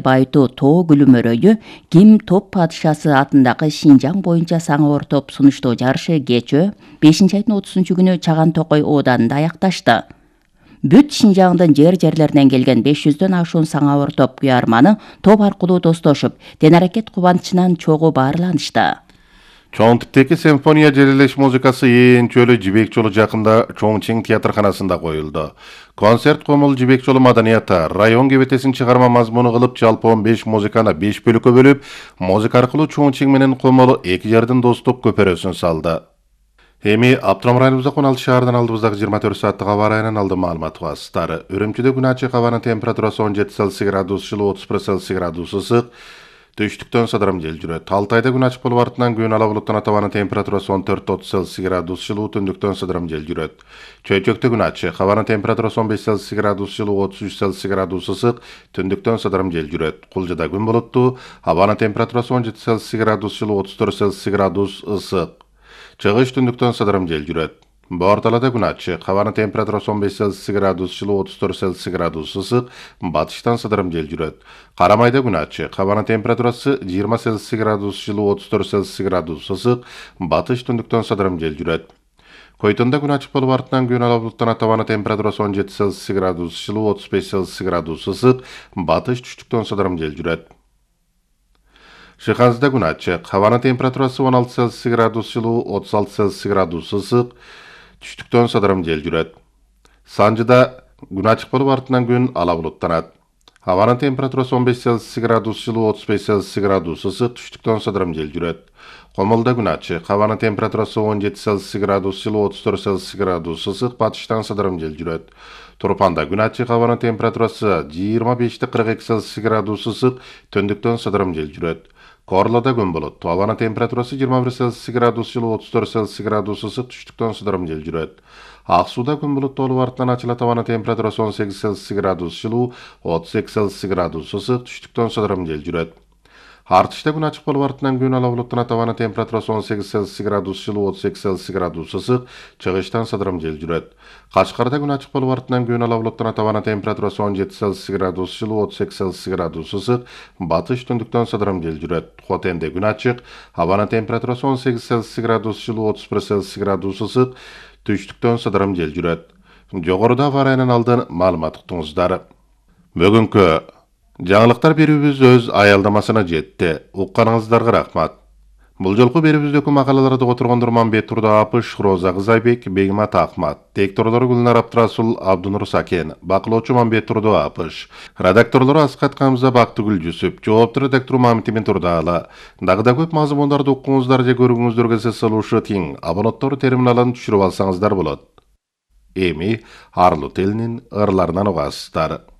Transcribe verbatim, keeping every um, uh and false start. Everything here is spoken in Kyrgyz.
байытуу тоо күлүмөрөйү Ким топ падышасы атындагы Шинжаң боюнча саңа оор топ сунуштоо жарышы кечөө бешинчи айдын отузунчу күнү Чаган Токой ооданында аякташты. Бүт Шинжаңдын жер-жерлеринен келген беш жүздөн ашуун саңа оор топ куярманы топ аркылуу достошуп, тен-аракет кубанычынан чогуу баарланышты. Чоң типтеги симфония желелеш музыкасы ээн чөлү Жибек жолу жакында Чоңчиң театрканасында коюлду. Концерт Комул Жибек жолу маданияты район кебетесин чыгарма мазмуну кылып жалпы он беш музыканы беш бөлүккө бөлүп, музыка аркылуу Чоңчиң менен Комул эки жердин достук көпөрөсүн салды. Эми Аптырам районубуздагы он алты шаардан алдыбыздагы жыйырма төрт сааттык аба ырайынан алды маалымат басыстары. Үрүмчүдө күн ачык, абанын температурасы он жети Цельсий градус, жылуу отуз бир Цельсий градус ысык. Түштүктөн сыдырым жел жүрөт. Алтайда күн ачык болуп артынан күн ала булуттан атабанын температурасы он төрт отуз Цельсий градус, жылуу түндүктөн сыдырым жел жүрөт. Чөйтөктө күн ачык, абанын температурасы он беш Цельсий градус, жылуу отуз үч Цельсий градус ысык, түндүктөн сыдырым жел жүрөт. Кулжада күн булуттуу, абанын температурасы он жети Цельсий градус, жылуу отуз төрт Цельсий градус ысык. Чыгыш түндүктөн сыдырым жел жүрөт. Борталада күн ачык, абанын температурасы он беш Цельсий градус, жылуу отуз төрт Цельсий градус ысык, батыштан сыдырым жел жүрөт. Карамайда күн ачык, абанын температурасы жыйырма Цельсий градус, жылуу отуз төрт Цельсий градус ысык, батыш түндүктөн сыдырым жел жүрөт. Койтонда күн ачык болуп артынан күн ала булуттан атабанын температурасы он жети Цельсий градус, жылуу отуз беш Цельсий градус ысык, батыш түштүктөн сыдырым жел жүрөт. Шыханзда күн ачык, абанын температурасы он алты Цельсий градус, жылуу отуз алты Цельсий градус ысык, түштүктөн сыдырым жел жүрөт. Санжыда күн ачык болуп артынан күн ала булуттанат. Абанын температурасы он беш Цельсий градус, жылуу отуз беш Цельсий градус ысык, түштүктөн сыдырым жел жүрөт. Комулда күн ачык, абанын температурасы он жети Цельсий градус, жылуу отуз төрт Цельсий градус ысык, батыштан сыдырым жел жүрөт. Турпанда күн ачык, абанын температурасы жыйырма беш кырк эки Цельсий градус ысык, түндүктөн сыдырым жел жүрөт. Корлода күн булуттуу, абанын температурасы жыйырма бир Цельсий градус, жылуу отуз төрт Цельсий градус ысык, түштүктөн сыдырым жел жүрөт. Ак сууда күн булуттуу болуп артынан ачылат, абанын температурасы он сегиз Цельсий градус, жылуу отуз эки Цельсий градус ысык, түштүктөн сыдырым жел жүрөт. Артышта күн ачык болуп артынан күн ала булуттанат, абанын температурасы он сегиз Цельсий градус, жылуу отуз эки Цельсий градус ысык, чыгыштан сыдырым жел жүрөт. Кашкарда күн ачык болуп артынан күн ала булуттанат, абанын температурасы он жети Цельсий градус, жылуу отуз эки Цельсий градус ысык, батыш түндүктөн сыдырым жел жүрөт. Хотенде күн ачык, абанын температурасы он сегиз Цельсий градус, жылуу отуз бир Цельсий градус ысык, түштүктөн сыдырым жел жүрөт. Жогоруда аба ырайынан алды маалымат уктуңуздар. Бүгүнкү жаңылыктар берүүбүз өз аялдамасына жетти. Укканыңыздарга рахмат. Бул жолку берүүбүздөгү макалаларды отургондор Мамбет Турду Апыш, Роза Кызайбек, Бегимат Ахмат, текторлору Гүлнар Аптырасул, Абдунур Сакен, бакылоочу Мамбет Турду Апыш, редакторлору Аскат Камза, Бактыгүл Жүсүп, жоопту редактор Мамтимин Турдаала. Дагы да көп мазмундарды укуңуздар же көрүүңүздөр келсе салуушу тиң абоненттор терминалын түшүрүп алсаңыздар болот. Эми Арлу телинин ырларынан угасыздар.